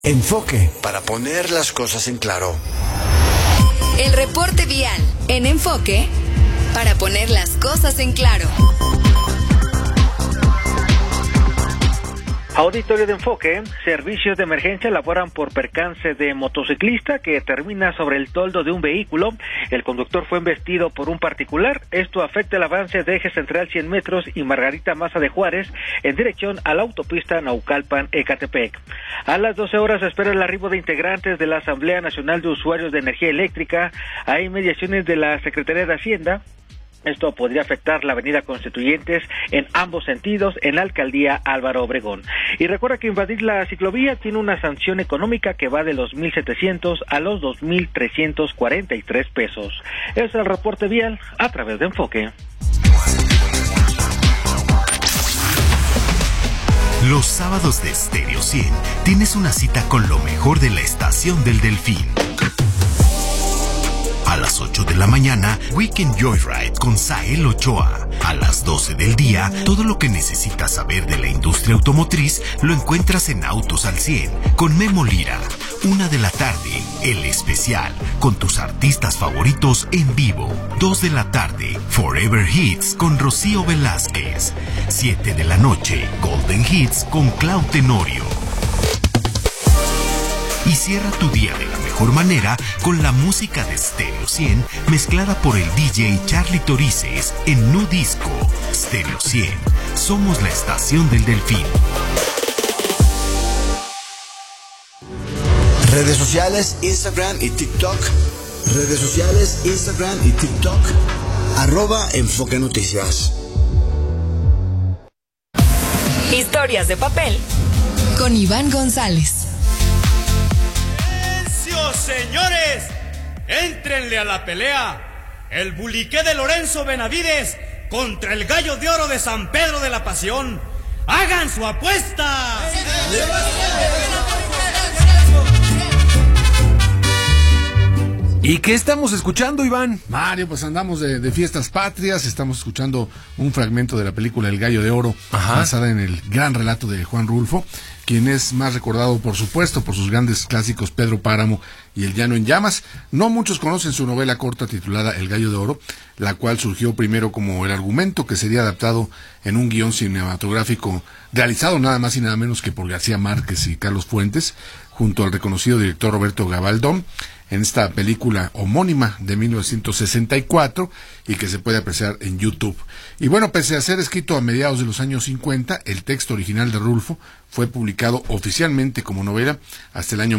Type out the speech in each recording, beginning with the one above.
Enfoque, para poner las cosas en claro. El reporte vial en Enfoque, para poner las cosas en claro. Auditorio de Enfoque, servicios de emergencia elaboran por percance de motociclista que termina sobre el toldo de un vehículo. El conductor fue embestido por un particular. Esto afecta el avance de eje central 100 metros y Margarita Maza de Juárez en dirección a la autopista Naucalpan-Ecatepec. A las 12 horas se espera el arribo de integrantes de la Asamblea Nacional de Usuarios de Energía Eléctrica. Hay mediaciones de la Secretaría de Hacienda. Esto podría afectar la avenida Constituyentes en ambos sentidos en la alcaldía Álvaro Obregón. Y recuerda que invadir la ciclovía tiene una sanción económica que va de los 1,700 a los 2,343 pesos. Es el reporte vial a través de Enfoque. Los sábados de Stereo 100 tienes una cita con lo mejor de la estación del Delfín. A las 8 de la mañana, Weekend Joyride con Sael Ochoa. A las 12 del día, todo lo que necesitas saber de la industria automotriz lo encuentras en Autos al 100 con Memo Lira. 1 de la tarde, El Especial, con tus artistas favoritos en vivo. 2 de la tarde, Forever Hits con Rocío Velázquez. 7 de la noche, Golden Hits con Clau Tenorio. Y cierra tu día de la mejor manera con la música de Stereo 100 mezclada por el DJ Charlie Torices en Nu Disco. Stereo 100, somos la estación del Delfín. Redes sociales, Instagram y TikTok. Redes sociales, Instagram y TikTok. @Enfoque Noticias. Historias de papel con Iván González. Señores, éntrenle a la pelea. El buliqué de Lorenzo Benavides contra el Gallo de Oro de San Pedro de la Pasión. ¡Hagan su apuesta! ¿Y qué estamos escuchando, Iván? Mario, pues andamos de fiestas patrias, estamos escuchando un fragmento de la película El Gallo de Oro, basada en el gran relato de Juan Rulfo, quien es más recordado, por supuesto, por sus grandes clásicos Pedro Páramo y El Llano en Llamas. No muchos conocen su novela corta titulada El Gallo de Oro, la cual surgió primero como el argumento que sería adaptado en un guión cinematográfico realizado nada más y nada menos que por García Márquez y Carlos Fuentes, junto al reconocido director Roberto Gabaldón, en esta película homónima de 1964 y que se puede apreciar en YouTube. Y bueno, pese a ser escrito a mediados de los años 50, el texto original de Rulfo fue publicado oficialmente como novela hasta el año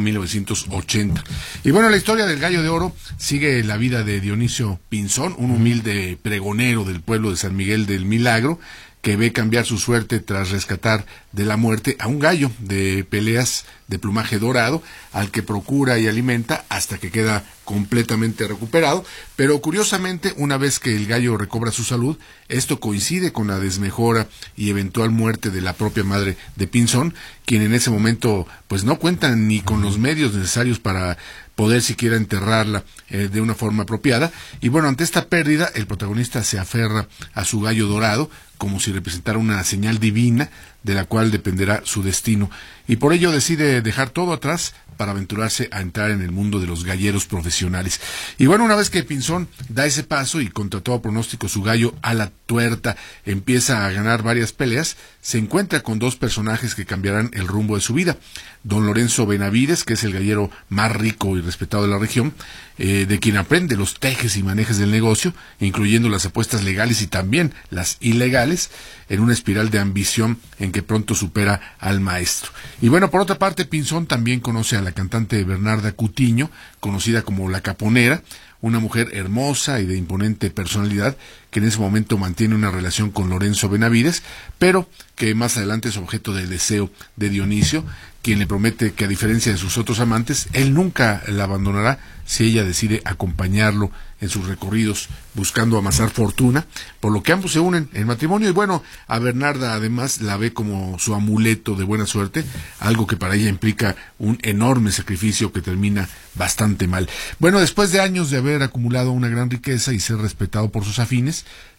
1980. Y bueno, la historia del Gallo de Oro sigue la vida de Dionisio Pinzón, un humilde pregonero del pueblo de San Miguel del Milagro, que ve cambiar su suerte tras rescatar de la muerte a un gallo de peleas de plumaje dorado, al que procura y alimenta hasta que queda completamente recuperado. Pero curiosamente, una vez que el gallo recobra su salud, esto coincide con la desmejora y eventual muerte de la propia madre de Pinzón, quien en ese momento pues no cuenta ni con los medios necesarios para poder siquiera enterrarla de una forma apropiada. Y bueno, ante esta pérdida, el protagonista se aferra a su gallo dorado como si representara una señal divina de la cual dependerá su destino, y por ello decide dejar todo atrás para aventurarse a entrar en el mundo de los galleros profesionales. Y bueno, una vez que Pinzón da ese paso y contra todo pronóstico su gallo a la tuerta empieza a ganar varias peleas, se encuentra con dos personajes que cambiarán el rumbo de su vida. Don Lorenzo Benavides, que es el gallero más rico y respetado de la región, de quien aprende los tejes y manejes del negocio, incluyendo las apuestas legales y también las ilegales, en una espiral de ambición en que pronto supera al maestro. Y bueno, por otra parte, Pinzón también conoce a la cantante Bernarda Cutiño, conocida como La Caponera, una mujer hermosa y de imponente personalidad que en ese momento mantiene una relación con Lorenzo Benavides, pero que más adelante es objeto del deseo de Dionisio, quien le promete que, a diferencia de sus otros amantes, él nunca la abandonará si ella decide acompañarlo en sus recorridos buscando amasar fortuna, por lo que ambos se unen en matrimonio. Y bueno, a Bernarda además la ve como su amuleto de buena suerte, algo que para ella implica un enorme sacrificio que termina bastante mal. Bueno, después de años de haber acumulado una gran riqueza y ser respetado por sus afines,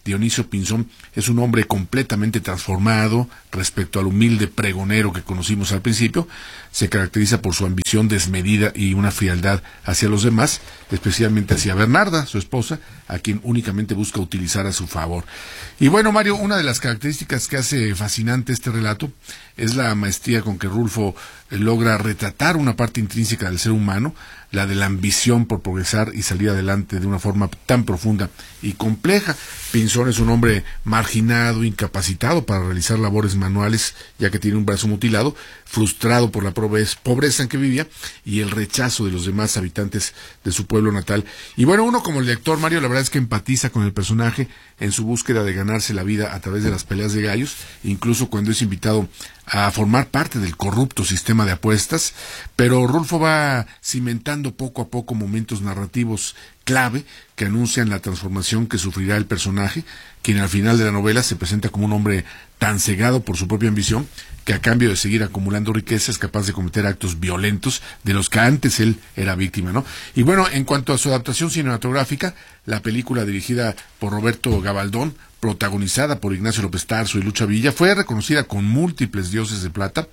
Dionisio Pinzón es un hombre completamente transformado respecto al humilde pregonero que conocimos al principio. Se caracteriza por su ambición desmedida y una frialdad hacia los demás, especialmente hacia Bernarda, su esposa, a quien únicamente busca utilizar a su favor. Y bueno, Mario, una de las características que hace fascinante este relato es la maestría con que Rulfo logra retratar una parte intrínseca del ser humano, la de la ambición por progresar y salir adelante de una forma tan profunda y compleja. Pinzón es un hombre marginado, incapacitado para realizar labores manuales, ya que tiene un brazo mutilado, frustrado por la pobreza en que vivía y el rechazo de los demás habitantes de su pueblo natal. Y bueno, uno como el lector, Mario, la verdad es que empatiza con el personaje en su búsqueda de ganarse la vida a través de las peleas de gallos, incluso cuando es invitado a formar parte del corrupto sistema de apuestas, pero Rulfo va cimentando poco a poco momentos narrativos clave que anuncian la transformación que sufrirá el personaje, quien al final de la novela se presenta como un hombre tan cegado por su propia ambición que a cambio de seguir acumulando riqueza es capaz de cometer actos violentos de los que antes él era víctima, ¿no? Y bueno, en cuanto a su adaptación cinematográfica, la película dirigida por Roberto Gabaldón, protagonizada por Ignacio López Tarso y Lucha Villa, fue reconocida con múltiples diosas de plata,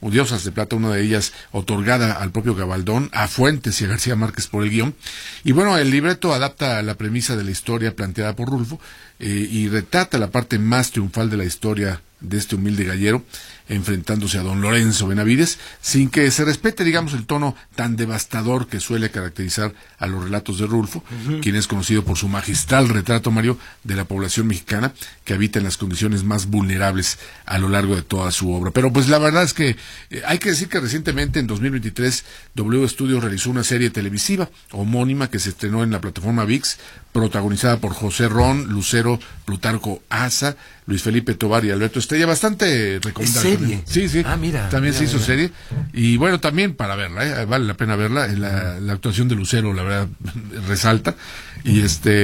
una de ellas otorgada al propio Gabaldón, a Fuentes y a García Márquez por el guión. Y bueno, el libreto adapta la premisa de la historia planteada por Rulfo y retrata la parte más triunfal de la historia de este humilde gallero, enfrentándose a don Lorenzo Benavides, sin que se respete, digamos, el tono tan devastador que suele caracterizar a los relatos de Rulfo, quien es conocido por su magistral retrato, Mario, de la población mexicana que habita en las condiciones más vulnerables a lo largo de toda su obra. Pero pues la verdad es que hay que decir que recientemente, en 2023, W Studios realizó una serie televisiva homónima que se estrenó en la plataforma ViX, protagonizada por José Ron, Lucero, Plutarco Asa, Luis Felipe Tovar y Alberto Estrella, bastante recomendable. ¿Serie? Sí, sí. Ah, mira. También se hizo mira. Serie. Y bueno, también para verla, vale la pena verla. La actuación de Lucero, la verdad, resalta. Y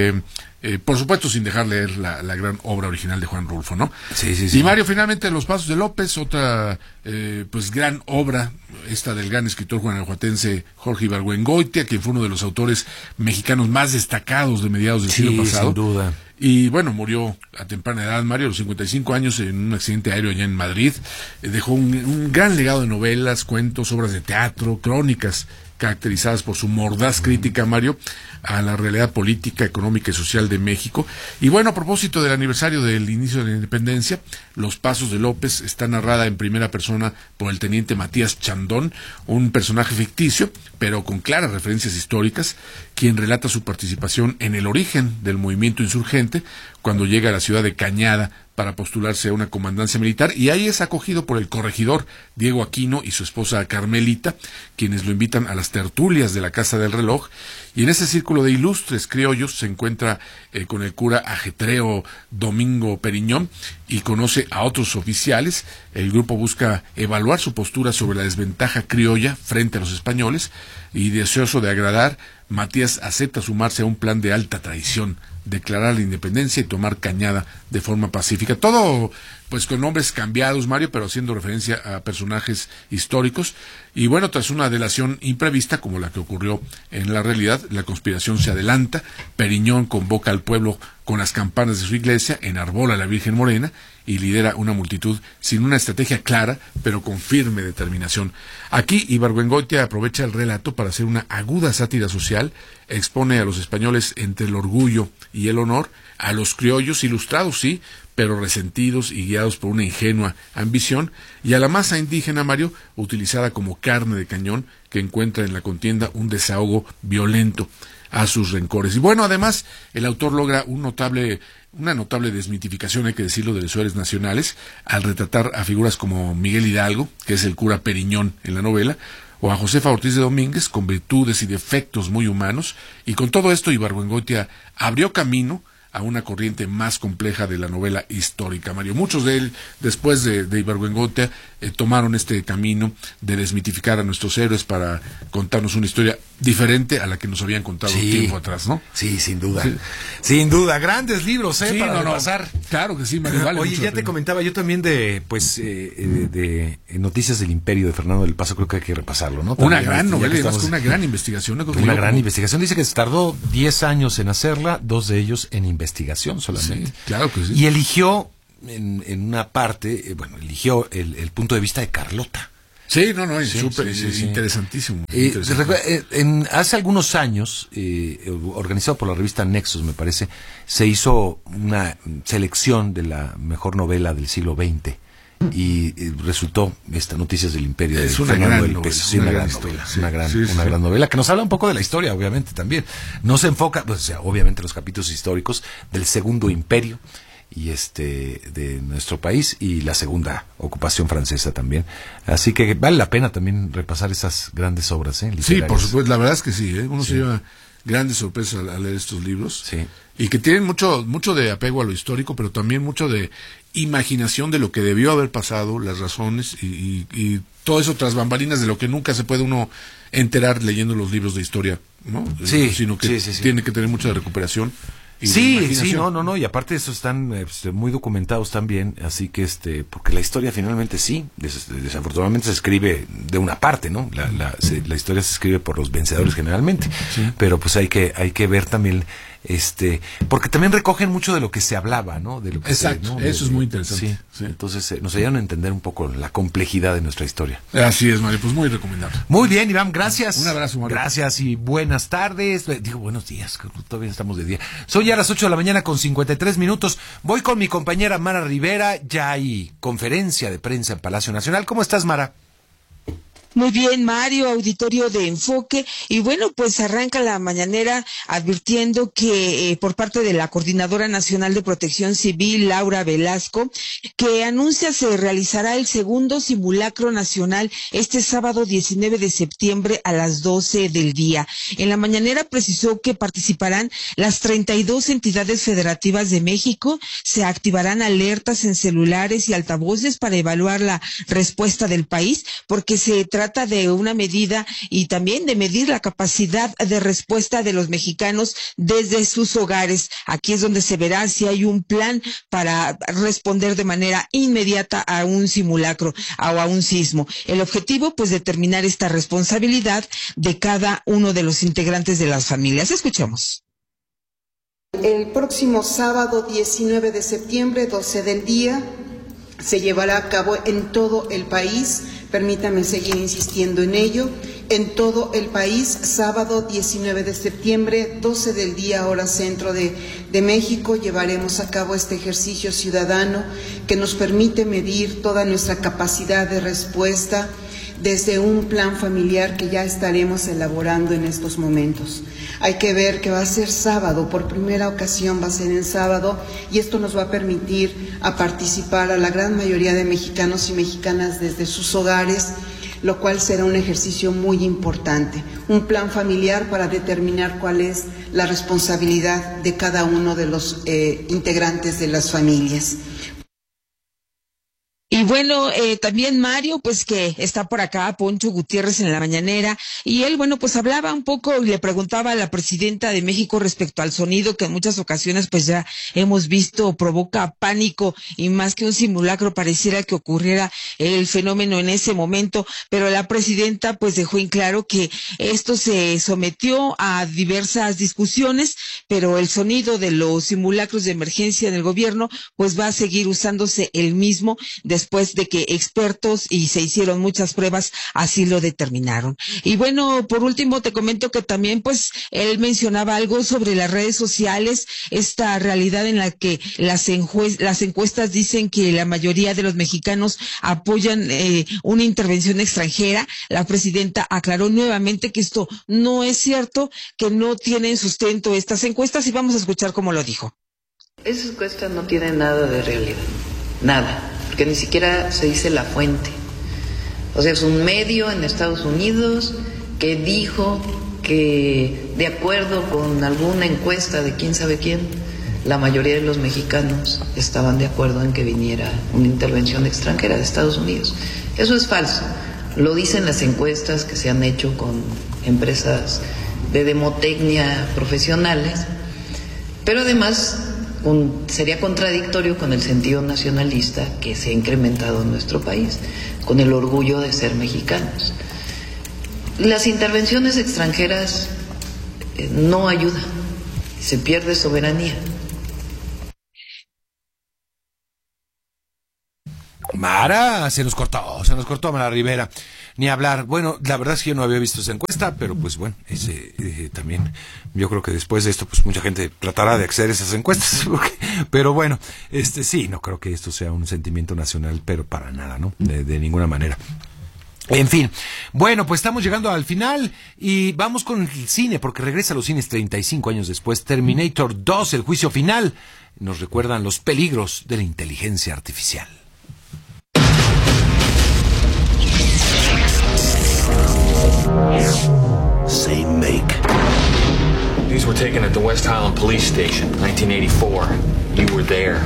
por supuesto, sin dejar leer la gran obra original de Juan Rulfo, ¿no? Sí, sí, sí. Y Mario, finalmente, Los Pasos de López, otra pues gran obra, esta del gran escritor guanajuatense Jorge Ibargüengoitia, quien fue uno de los autores mexicanos más destacados de mediados del siglo pasado. Sin duda. Y bueno, murió a temprana edad, Mario, a los 55 años, en un accidente aéreo allá en Madrid. Dejó un gran legado de novelas, cuentos, obras de teatro, crónicas, caracterizadas por su mordaz crítica, Mario, a la realidad política, económica y social de México. Y bueno, a propósito del aniversario del inicio de la independencia, Los Pasos de López está narrada en primera persona por el teniente Matías Chandón, un personaje ficticio, pero con claras referencias históricas, quien relata su participación en el origen del movimiento insurgente, cuando llega a la ciudad de Cañada para postularse a una comandancia militar, y ahí es acogido por el corregidor Diego Aquino y su esposa Carmelita, quienes lo invitan a las tertulias de la Casa del Reloj, y en ese círculo de ilustres criollos se encuentra con el cura ajetreo Domingo Periñón y conoce a otros oficiales. El grupo busca evaluar su postura sobre la desventaja criolla frente a los españoles, y deseoso de agradar, Matías acepta sumarse a un plan de alta traición, declarar la independencia y tomar Cañada de forma pacífica. Todo pues con nombres cambiados, Mario, pero haciendo referencia a personajes históricos. Y bueno, tras una delación imprevista como la que ocurrió en la realidad, la conspiración se adelanta. Periñón convoca al pueblo con las campanas de su iglesia, enarbola a la Virgen Morena y lidera una multitud sin una estrategia clara, pero con firme determinación. Aquí Ibargüengoitia aprovecha el relato para hacer una aguda sátira social, expone a los españoles entre el orgullo y el honor, a los criollos ilustrados, sí, pero resentidos y guiados por una ingenua ambición, y a la masa indígena, Mario, utilizada como carne de cañón, que encuentra en la contienda un desahogo violento a sus rencores. Y bueno, además, el autor logra una notable desmitificación, hay que decirlo, de los héroes nacionales, al retratar a figuras como Miguel Hidalgo, que es el cura Periñón en la novela, o a Josefa Ortiz de Domínguez, con virtudes y defectos muy humanos, y con todo esto Ibargüengoitia abrió camino a una corriente más compleja de la novela histórica, Mario. Muchos de él, después de Ibargüengoitia, tomaron este camino de desmitificar a nuestros héroes para contarnos una historia diferente a la que nos habían contado tiempo atrás, ¿no? Sí, sin duda. Sí. Sin duda, grandes libros, para repasar. Claro que sí, Mario, vale. Oye, ya te comentaba yo también de Noticias del Imperio de Fernando del Paso, creo que hay que repasarlo, ¿no? Una gran novela, además con una gran investigación. Una gran investigación. Dice que se tardó 10 años en hacerla, 2 de ellos en investigación solamente. Sí, claro que sí. Y eligió en una parte, eligió el punto de vista de Carlota. Sí, es súper interesantísimo. Hace algunos años, organizado por la revista Nexos, me parece, se hizo una selección de la mejor novela del siglo XX y resultó esta Noticias del Imperio de Fernando del Peso. Sí, una gran novela, una gran novela que nos habla un poco de la historia, obviamente también. No se enfoca, obviamente, los capítulos históricos del Segundo Imperio y de nuestro país y la segunda ocupación francesa también, así que vale la pena también repasar esas grandes obras literarias. Sí, por supuesto, la verdad es que sí, uno se lleva grandes sorpresas al leer estos libros, y que tienen mucho de apego a lo histórico, pero también mucho de imaginación de lo que debió haber pasado, las razones y todo eso tras bambalinas de lo que nunca se puede uno enterar leyendo los libros de historia, ¿no? Sino que tiene que tener mucha recuperación. Sí, y aparte de eso están muy documentados también, así que porque la historia finalmente desafortunadamente se escribe de una parte, ¿no? La historia se escribe por los vencedores generalmente, pero pues hay que ver también porque también recogen mucho de lo que se hablaba, ¿no? De lo que Exacto, eso es muy interesante. Sí. Entonces nos ayudan a entender un poco la complejidad de nuestra historia. Así es, Mario, pues muy recomendable. Muy bien, Iván, gracias. Un abrazo, Mario. Gracias y buenas tardes. Digo buenos días, todavía estamos de día. Son ya las 8 de la mañana con 53 minutos. Voy con mi compañera Mara Rivera, ya hay conferencia de prensa en Palacio Nacional. ¿Cómo estás, Mara? Muy bien, Mario, auditorio de Enfoque. Y bueno, pues arranca la mañanera advirtiendo que por parte de la Coordinadora Nacional de Protección Civil, Laura Velasco, que anuncia se realizará el segundo simulacro nacional este sábado 19 de septiembre a las 12 del día. En la mañanera precisó que participarán las 32 entidades federativas de México, se activarán alertas en celulares y altavoces para evaluar la respuesta del país, porque se trata de una medida y también de medir la capacidad de respuesta de los mexicanos desde sus hogares. Aquí es donde se verá si hay un plan para responder de manera inmediata a un simulacro o a un sismo. El objetivo, pues, determinar esta responsabilidad de cada uno de los integrantes de las familias. Escuchemos. El próximo sábado 19 de septiembre, 12 del día, se llevará a cabo en todo el país, permítame seguir insistiendo en ello, en todo el país, sábado 19 de septiembre, 12 del día, hora centro de México, llevaremos a cabo este ejercicio ciudadano que nos permite medir toda nuestra capacidad de respuesta desde un plan familiar que ya estaremos elaborando en estos momentos. Hay que ver que va a ser sábado, por primera ocasión va a ser en sábado, y esto nos va a permitir a participar a la gran mayoría de mexicanos y mexicanas desde sus hogares, lo cual será un ejercicio muy importante, un plan familiar para determinar cuál es la responsabilidad de cada uno de los integrantes de las familias. Y bueno, también Mario, pues que está por acá, Poncho Gutiérrez en la mañanera, y él, bueno, pues hablaba un poco y le preguntaba a la presidenta de México respecto al sonido que en muchas ocasiones pues ya hemos visto provoca pánico, y más que un simulacro pareciera que ocurriera el fenómeno en ese momento, pero la presidenta pues dejó en claro que esto se sometió a diversas discusiones, pero el sonido de los simulacros de emergencia en el gobierno pues va a seguir usándose el mismo después de que expertos y se hicieron muchas pruebas así lo determinaron. Y bueno, por último te comento que también pues él mencionaba algo sobre las redes sociales, esta realidad en la que las encuestas dicen que la mayoría de los mexicanos apoyan una intervención extranjera. La presidenta aclaró nuevamente que esto no es cierto, que no tienen sustento estas encuestas, y vamos a escuchar cómo lo dijo. Esas encuestas no tienen nada de realidad, nada. Que ni siquiera se dice la fuente. O sea, es un medio en Estados Unidos que dijo que, de acuerdo con alguna encuesta de quién sabe quién, la mayoría de los mexicanos estaban de acuerdo en que viniera una intervención extranjera de Estados Unidos. Eso es falso. Lo dicen las encuestas que se han hecho con empresas de demotecnia profesionales, pero además sería contradictorio con el sentido nacionalista que se ha incrementado en nuestro país, con el orgullo de ser mexicanos. Las intervenciones extranjeras no ayudan, se pierde soberanía. Mara, se nos cortó Mara Rivera. Ni hablar. Bueno, la verdad es que yo no había visto esa encuesta, pero pues bueno, también yo creo que después de esto pues mucha gente tratará de acceder a esas encuestas, pero bueno, sí, no creo que esto sea un sentimiento nacional, pero para nada, ¿no? De ninguna manera. En fin, bueno, pues estamos llegando al final y vamos con el cine, porque regresa a los cines 35 años después. Terminator 2, el juicio final, nos recuerdan los peligros de la inteligencia artificial. Same make. These were taken at the West Highland Police Station, 1984. You were there.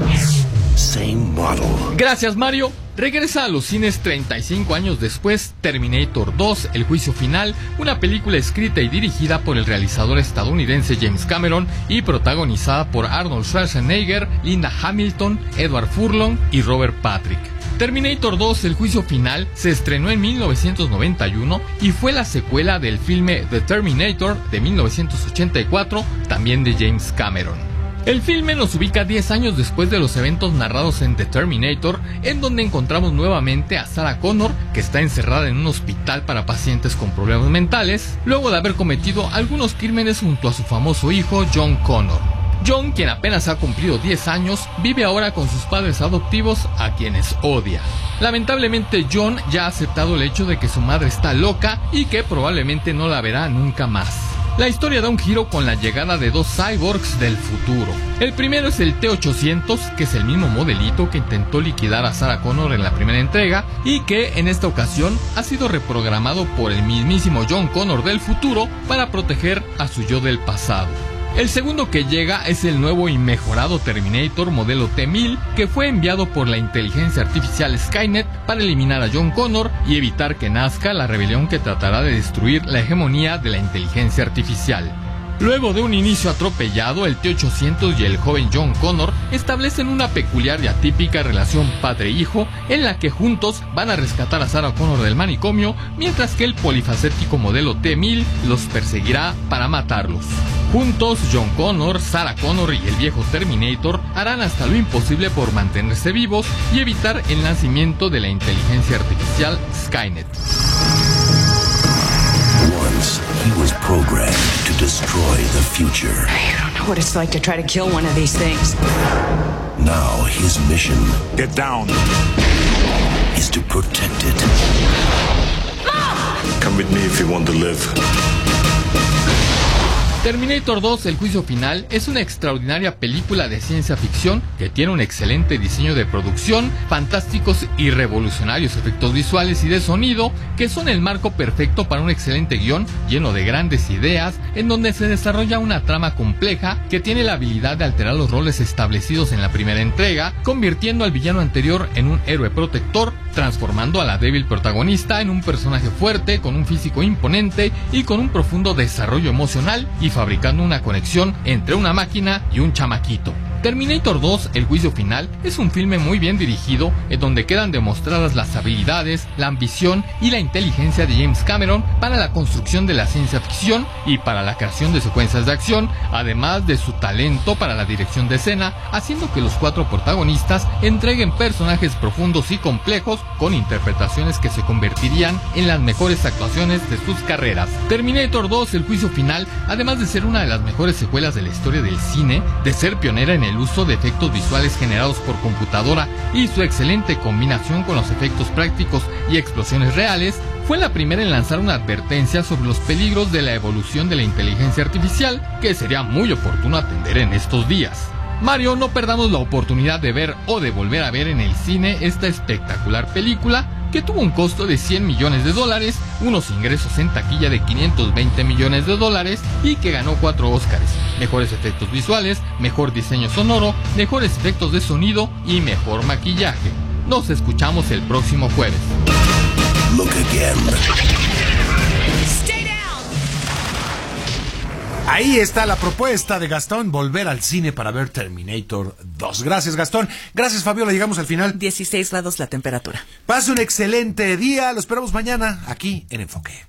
Same model. Gracias, Mario. Regresa a los cines 35 años después, Terminator 2, el juicio final, una película escrita y dirigida por el realizador estadounidense James Cameron y protagonizada por Arnold Schwarzenegger, Linda Hamilton, Edward Furlong y Robert Patrick. Terminator 2, el juicio final, se estrenó en 1991 y fue la secuela del filme The Terminator de 1984, también de James Cameron. El filme nos ubica 10 años después de los eventos narrados en The Terminator, en donde encontramos nuevamente a Sarah Connor, que está encerrada en un hospital para pacientes con problemas mentales, luego de haber cometido algunos crímenes junto a su famoso hijo John Connor. John, quien apenas ha cumplido 10 años, vive ahora con sus padres adoptivos, a quienes odia. Lamentablemente, John ya ha aceptado el hecho de que su madre está loca y que probablemente no la verá nunca más. La historia da un giro con la llegada de dos cyborgs del futuro. El primero es el T-800, que es el mismo modelito que intentó liquidar a Sarah Connor en la primera entrega y que en esta ocasión ha sido reprogramado por el mismísimo John Connor del futuro para proteger a su yo del pasado. El segundo que llega es el nuevo y mejorado Terminator modelo T-1000, que fue enviado por la inteligencia artificial Skynet para eliminar a John Connor y evitar que nazca la rebelión que tratará de destruir la hegemonía de la inteligencia artificial. Luego de un inicio atropellado, el T-800 y el joven John Connor establecen una peculiar y atípica relación padre-hijo en la que juntos van a rescatar a Sarah Connor del manicomio, mientras que el polifacético modelo T-1000 los perseguirá para matarlos. Juntos, John Connor, Sarah Connor y el viejo Terminator harán hasta lo imposible por mantenerse vivos y evitar el nacimiento de la inteligencia artificial Skynet. Once he was programmed to destroy the future. You don't know what it's like to try to kill one of these things. Now his mission, Get down. is to protect it. Come with me if you want to live. Terminator 2, el juicio final, es una extraordinaria película de ciencia ficción que tiene un excelente diseño de producción, fantásticos y revolucionarios efectos visuales y de sonido, que son el marco perfecto para un excelente guión lleno de grandes ideas, en donde se desarrolla una trama compleja que tiene la habilidad de alterar los roles establecidos en la primera entrega, convirtiendo al villano anterior en un héroe protector, transformando a la débil protagonista en un personaje fuerte, con un físico imponente y con un profundo desarrollo emocional, y fabricando una conexión entre una máquina y un chamaquito. Terminator 2, el juicio final, es un filme muy bien dirigido, en donde quedan demostradas las habilidades, la ambición y la inteligencia de James Cameron para la construcción de la ciencia ficción y para la creación de secuencias de acción, además de su talento para la dirección de escena, haciendo que los cuatro protagonistas entreguen personajes profundos y complejos con interpretaciones que se convertirían en las mejores actuaciones de sus carreras. Terminator 2, el juicio final, además de ser una de las mejores secuelas de la historia del cine, de ser pionera en el uso de efectos visuales generados por computadora y su excelente combinación con los efectos prácticos y explosiones reales, fue la primera en lanzar una advertencia sobre los peligros de la evolución de la inteligencia artificial, que sería muy oportuno atender en estos días. Mario, no perdamos la oportunidad de ver o de volver a ver en el cine esta espectacular película, que tuvo un costo de $100 millones, unos ingresos en taquilla de $520 millones y que ganó 4 Óscares: mejores efectos visuales, mejor diseño sonoro, mejores efectos de sonido y mejor maquillaje. Nos escuchamos el próximo jueves. look again. Ahí está la propuesta de Gastón, volver al cine para ver Terminator 2. Gracias, Gastón. Gracias, Fabiola. Llegamos al final. 16 grados la temperatura. Pase un excelente día. Lo esperamos mañana aquí en Enfoque.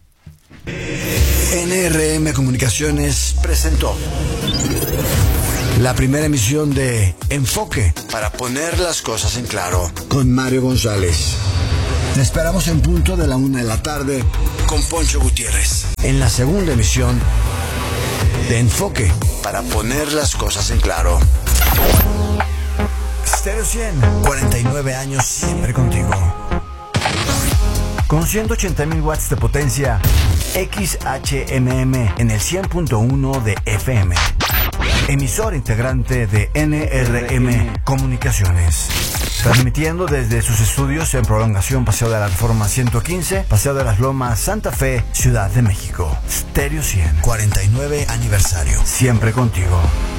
NRM Comunicaciones presentó la primera emisión de Enfoque, para poner las cosas en claro, con Mario González. Te esperamos en punto de la 1:00 p.m. con Poncho Gutiérrez, en la segunda emisión de Enfoque, para poner las cosas en claro. Stereo 100, 49 años siempre contigo. Con 180,000 watts de potencia, XHMM en el 100.1 de FM. Emisor integrante de NRM Comunicaciones. Transmitiendo desde sus estudios en Prolongación Paseo de la Reforma 115, Paseo de las Lomas, Santa Fe, Ciudad de México. Stereo 100, 49 aniversario. Siempre contigo.